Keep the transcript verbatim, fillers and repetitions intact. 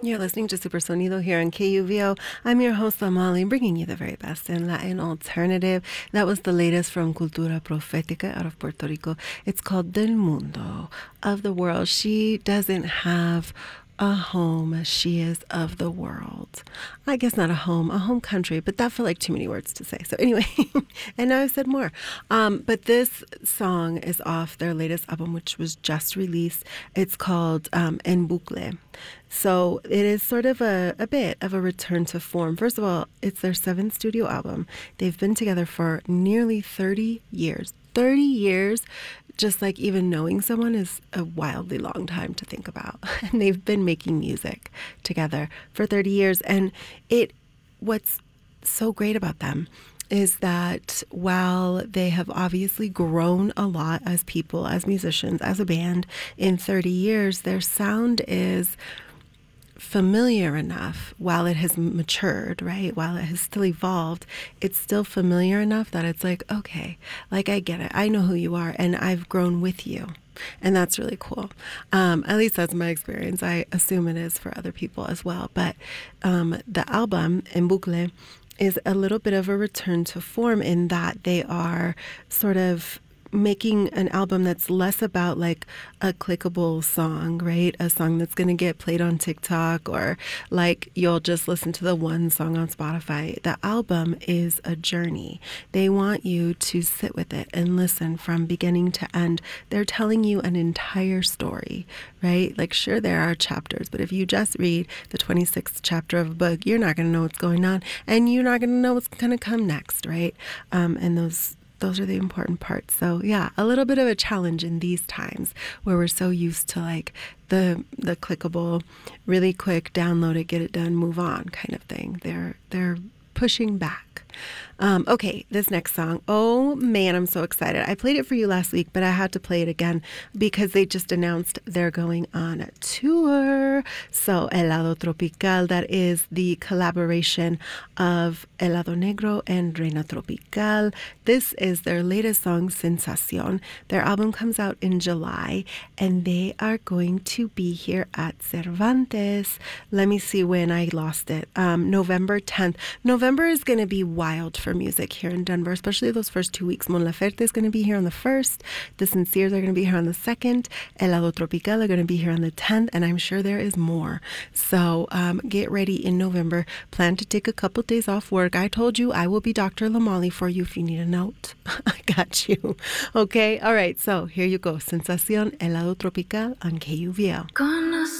You're listening to Super Sonido here on K U V O. I'm your host, Amali, bringing you the very best in Latin alternative. That was the latest from Cultura Profética out of Puerto Rico. It's called Del Mundo, of the world. She doesn't have a home. She is of the world. I guess not a home, a home country, but that felt like too many words to say. So anyway, and now I've said more. Um, but this song is off their latest album, which was just released. It's called um, En Bucle. So it is sort of a, a bit of a return to form. First of all, it's their seventh studio album. They've been together for nearly thirty years. thirty years, just like even knowing someone is a wildly long time to think about. And they've been making music together for thirty years. And it, what's so great about them is that while they have obviously grown a lot as people, as musicians, as a band in thirty years, their sound is familiar enough. While it has matured, right? While it has still evolved, it's still familiar enough that it's like, okay, like I get it. I know who you are and I've grown with you. And that's really cool. Um, at least that's my experience. I assume it is for other people as well. But um, the album, En Bucle, is a little bit of a return to form in that they are sort of making an album that's less about like a clickable song, right? A song that's going to get played on TikTok or like you'll just listen to the one song on Spotify. The album is a journey. They want you to sit with it and listen from beginning to end. They're telling you an entire story, right? Like sure, there are chapters, but if you just read the twenty-sixth chapter of a book, you're not going to know what's going on and you're not going to know what's going to come next, right? Um, and those Those are the important parts. So yeah, a little bit of a challenge in these times where we're so used to like the the clickable, really quick, download it, get it done, move on kind of thing. They're they're pushing back. Um, okay, this next song. Oh man, I'm so excited. I played it for you last week, but I had to play it again because they just announced they're going on a tour. So Helado Tropical, that is the collaboration of Helado Negro and Reina Tropical. This is their latest song, Sensación. Their album comes out in July, and they are going to be here at Cervantes. Let me see when I lost it. Um, November tenth. November is going to be wild for music here in Denver, especially those first two weeks. Mon Laferte is going to be here on the first. The Sinceres are going to be here on the second. Helado Tropical are going to be here on the tenth, and I'm sure there is more. So um, get ready in November. Plan to take a couple days off work. I told you I will be Doctor Lamali for you if you need a note. I got you. Okay? All right. So here you go. Sensación, Helado Tropical on K U V L.